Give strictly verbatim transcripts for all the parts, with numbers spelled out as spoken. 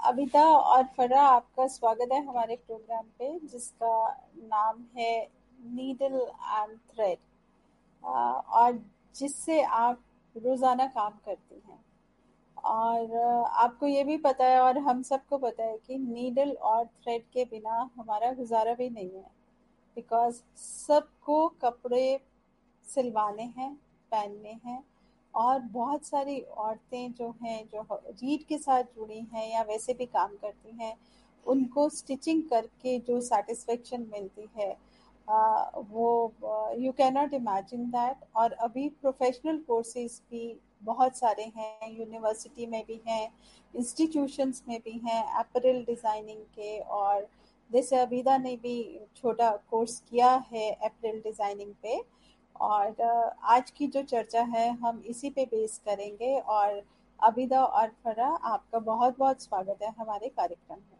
अबिता और फरा, आपका स्वागत है हमारे प्रोग्राम पे जिसका नाम है नीडल एंड थ्रेड, और जिससे आप रोज़ाना काम करती हैं। और अ, आपको ये भी पता है और हम सबको पता है कि नीडल और थ्रेड के बिना हमारा गुजारा भी नहीं है। बिकॉज सबको कपड़े सिलवाने हैं, पहनने हैं। और बहुत सारी औरतें जो हैं, जो रीड के साथ जुड़ी हैं या वैसे भी काम करती हैं, उनको स्टिचिंग करके जो सेटिस्फेक्शन मिलती है, आ, वो you can not imagine that. और अभी प्रोफेशनल कोर्सेज भी बहुत सारे हैं, यूनिवर्सिटी में भी हैं, इंस्टीट्यूशंस में भी हैं अपरेल डिज़ाइनिंग के। और जैसे अभिदा ने भी छोटा कोर्स किया है अपरेल डिज़ाइनिंग पे। और अ, आज की जो चर्चा है हम इसी पे बेस करेंगे। और अबिदा और फरा, आपका बहुत बहुत स्वागत है हमारे कार्यक्रम में।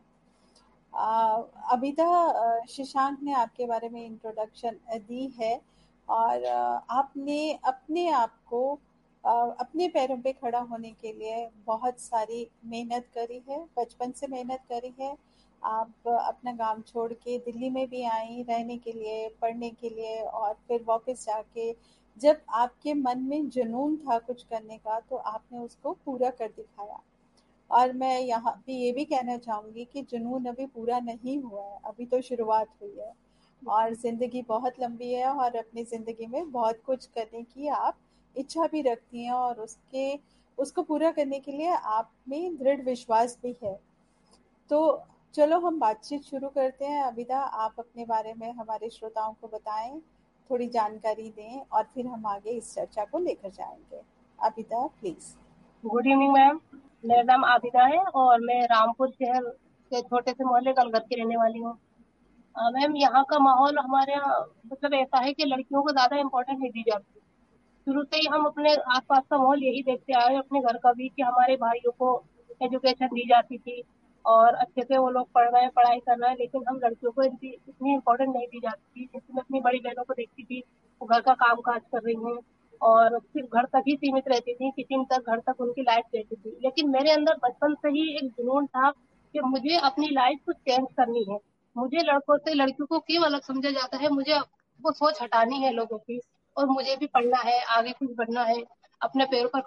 अ, अबिदा, अ, शशांक ने आपके बारे में इंट्रोडक्शन दी है। और अ, आपने अपने आप को अ, अपने पैरों पे खड़ा होने के लिए बहुत सारी मेहनत करी है, बचपन से मेहनत करी है। आप अपना गांव छोड़ के दिल्ली में भी आई रहने के लिए, पढ़ने के लिए, और फिर वापस जाके जब आपके मन में जुनून था कुछ करने का तो आपने उसको पूरा कर दिखाया। और मैं यहाँ पे ये भी कहना चाहूंगी कि जुनून अभी पूरा नहीं हुआ है, अभी तो शुरुआत हुई है। और जिंदगी बहुत लंबी है और अपनी जिंदगी में बहुत कुछ करने की आप इच्छा भी रखती हैं, और उसके उसको पूरा करने के लिए आप में दृढ़ विश्वास भी है। तो चलो हम बातचीत शुरू करते हैं। अबिदा, आप अपने बारे में हमारे श्रोताओं को बताएं, थोड़ी जानकारी दें, और फिर हम आगे इस चर्चा को लेकर जाएंगे। Abida, please. Good evening ma'am. मेरा नाम आबिदा है और मैं रामपुर शहर के छोटे से मोहल्ले कलगत की रहने वाली हूँ। अ, मैम, यहाँ का माहौल हमारे यहाँ मतलब ऐसा है कि लड़कियों को ज्यादा इम्पोर्टेंस नहीं दी जाती। शुरू से ही हम अपने आसपास का माहौल यही देखते आए हैं, अपने घर का भी, कि हमारे भाइयों को एजुकेशन दी जाती थी और अच्छे से वो लोग पढ़ रहे हैं, पढ़ाई कर रहे हैं, लेकिन हम लड़कियों को इतनी इतनी इम्पोर्टेंस नहीं दी जाती थी। जैसे मैं अपनी बड़ी बहनों को देखती थी, वो घर का काम काज कर रही हैं और सिर्फ घर तक ही सीमित रहती थी, किचन तक, घर तक उनकी लाइफ रहती थी। लेकिन मेरे अंदर बचपन से ही एक जुनून था कि मुझे अपनी लाइफ को चेंज करनी है। मुझे लड़कों से लड़कियों को क्यों अलग समझा जाता है, मुझे वो सोच हटानी है लोगों की। और मुझे भी पढ़ना है, आगे कुछ बनना है, अपने पैरों पर